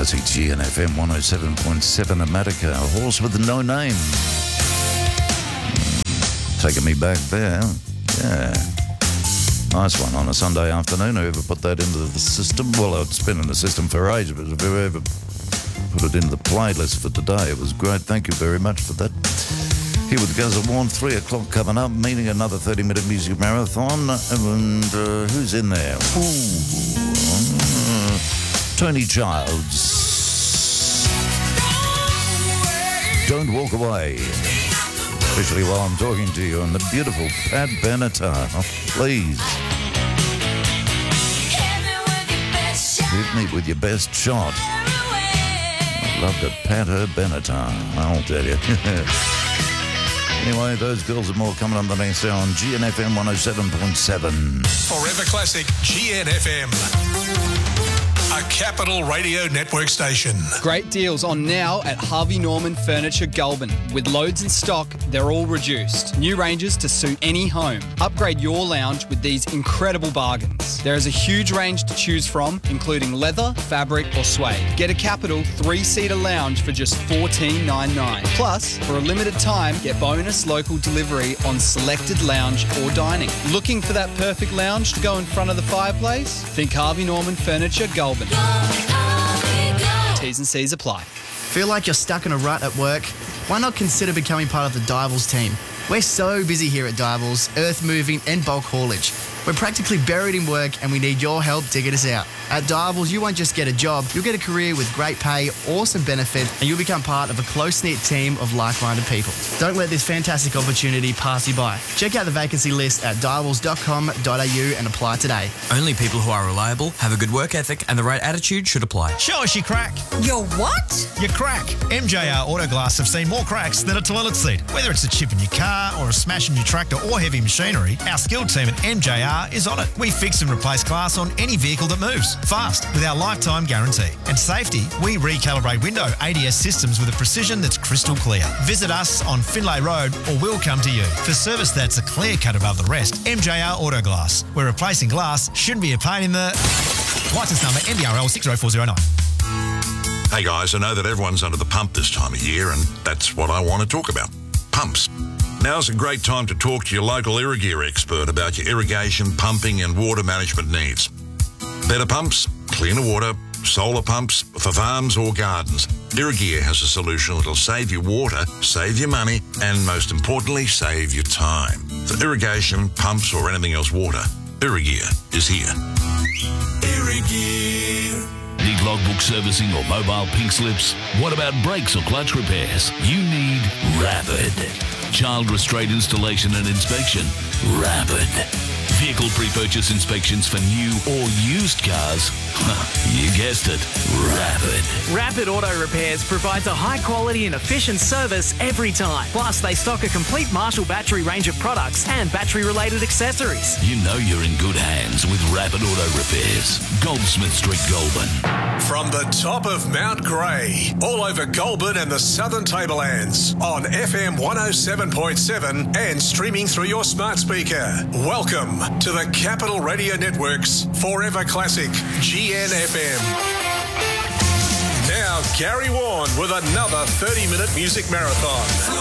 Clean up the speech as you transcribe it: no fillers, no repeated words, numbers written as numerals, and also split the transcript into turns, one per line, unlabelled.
Classic GNFM 107.7 Amatica, a horse with no name. Taking me back there. Yeah. Nice one on a Sunday afternoon. Whoever put that into the system? Well, it's been in the system for ages, but whoever put it into the playlist for today, it was great. Thank you very much for that. Here with Gaz and Warren, 3 o'clock coming up, meaning another 30-minute music marathon. And who's in there? Tony Childs. Don't Walk Away. Especially while I'm talking to you, and the beautiful Pat Benatar. Please. Hit me with your best shot. I'd love to pat her Benatar, I'll tell you. Anyway, those girls and more coming on the next hour on GNFM 107.7.
Forever Classic GNFM. A Capital Radio Network station.
Great deals on now at Harvey Norman Furniture Goulburn. With loads in stock, they're all reduced. New ranges to suit any home. Upgrade your lounge with these incredible bargains. There is a huge range to choose from, including leather, fabric or suede. Get a Capital 3-seater lounge for just $14.99. Plus, for a limited time, get bonus local delivery on selected lounge or dining. Looking for that perfect lounge to go in front of the fireplace? Think Harvey Norman Furniture Goulburn. T's and C's apply.
Feel like you're stuck in a rut at work? Why not consider becoming part of the Divals team? We're so busy here at Divals, earth moving and bulk haulage. We're practically buried in work and we need your help to get us out. At Divals, you won't just get a job, you'll get a career with great pay, awesome benefit, and you'll become part of a close-knit team of like-minded people. Don't let this fantastic opportunity pass you by. Check out the vacancy list at divals.com.au and apply today.
Only people who are reliable, have a good work ethic, and the right attitude should apply.
Show us your crack.
Your what?
Your crack. MJR Autoglass have seen more cracks than a toilet seat. Whether it's a chip in your car or a smash in your tractor or heavy machinery, our skilled team at MJR is on it. We fix and replace glass on any vehicle that moves, fast, with our lifetime guarantee. And safety, we recalibrate window ADS systems with a precision that's crystal clear. Visit us on Finlay Road or we'll come to you. For service that's a clear cut above the rest, MJR Autoglass, where replacing glass shouldn't be a pain in the... Licence number MDRL 60409.
Hey guys, I know that everyone's under the pump this time of year, and that's what I want to talk about. Pumps. Now's a great time to talk to your local Irrigear expert about your irrigation, pumping and water management needs. Better pumps, cleaner water, solar pumps for farms or gardens. Irrigear has a solution that'll save you water, save you money, and most importantly, save you time. For irrigation, pumps or anything else water, Irrigear is here.
Irrigear. Need logbook servicing or mobile pink slips? What about brakes or clutch repairs? You need Rapid. Child restraint installation and inspection? Rapid. Vehicle pre-purchase inspections for new or used cars? You guessed it, Rapid.
Rapid Auto Repairs provides a high quality and efficient service every time. Plus, they stock a complete Marshall battery range of products and battery-related accessories.
You know you're in good hands with Rapid Auto Repairs. Goldsmith Street, Goulburn.
From the top of Mount Grey, all over Goulburn and the Southern Tablelands, on FM 107.7 and streaming through your smart speaker. Welcome to the Capital Radio Network's Forever Classic GNFM. Now, Gary Warren with another 30-minute music marathon.